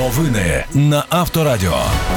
Новини на Авторадіо.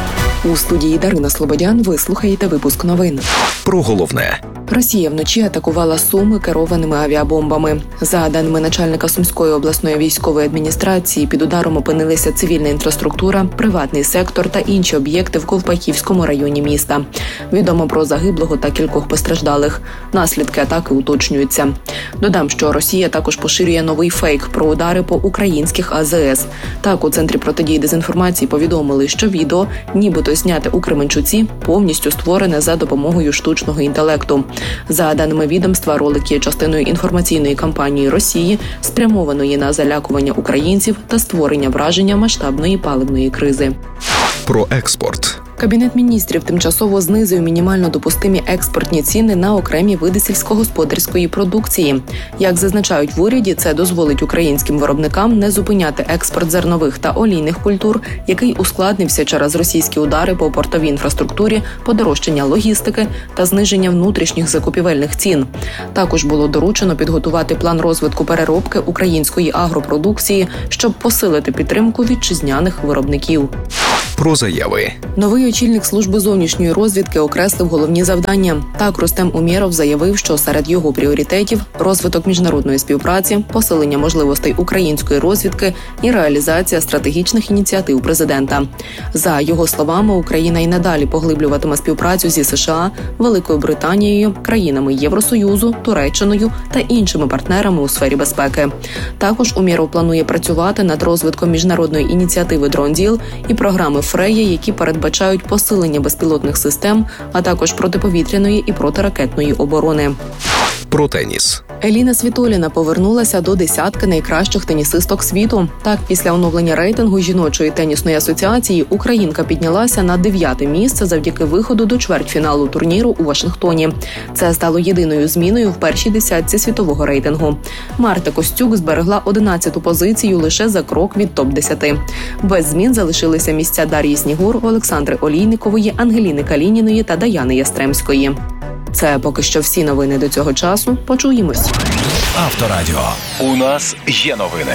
У студії Дарина Слободян ви слухаєте випуск новин. Про головне. Росія вночі атакувала Суми керованими авіабомбами. За даними начальника Сумської обласної військової адміністрації, під ударом опинилися цивільна інфраструктура, приватний сектор та інші об'єкти в Ковпаківському районі міста. Відомо про загиблого та кількох постраждалих. Наслідки атаки уточнюються. Додам, що Росія також поширює новий фейк про удари по українських АЗС. Так, у Центрі протидії дезінформації повідомили, що відео, нібито зняте у Кременчуці, повністю створене за допомогою штучного інтелекту. За даними відомства, ролик є частиною інформаційної кампанії Росії, спрямованої на залякування українців та створення враження масштабної паливної кризи. Про експорт. Кабінет міністрів тимчасово знизив мінімально допустимі експортні ціни на окремі види сільськогосподарської продукції. Як зазначають в уряді, це дозволить українським виробникам не зупиняти експорт зернових та олійних культур, який ускладнився через російські удари по портовій інфраструктурі, подорожчання логістики та зниження внутрішніх закупівельних цін. Також було доручено підготувати план розвитку переробки української агропродукції, щоб посилити підтримку вітчизняних виробників. Про заяви. Новий очільник служби зовнішньої розвідки окреслив головні завдання. Так, Рустем Умєров заявив, що серед його пріоритетів – розвиток міжнародної співпраці, посилення можливостей української розвідки і реалізація стратегічних ініціатив президента. За його словами, Україна й надалі поглиблюватиме співпрацю зі США, Великою Британією, країнами Євросоюзу, Туреччиною та іншими партнерами у сфері безпеки. Також Умєров планує працювати над розвитком міжнародної ініціативи «Дронділ» і програми «Фрея», які передбачають посилення безпілотних систем, а також протиповітряної і протиракетної оборони. Про теніс. Еліна Світоліна повернулася до десятки найкращих тенісисток світу. Так, після оновлення рейтингу жіночої тенісної асоціації українка піднялася на 9-те місце завдяки виходу до чвертьфіналу турніру у Вашингтоні. Це стало єдиною зміною в першій десятці світового рейтингу. Марта Костюк зберегла 11-ту позицію лише за крок від топ-10. Без змін залишилися місця Дар'ї Снігур, Олександри Олійникової, Ангеліни Калініної та Даяни Ястремської. Це поки що всі новини до цього часу. Почуємось. Авторадіо. У нас є новини.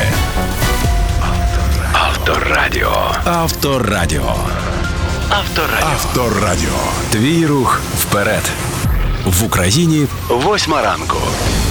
Авторадіо. Авторадіо. Авторадіо. Авторадіо. Твій рух вперед. В Україні 8 ранку.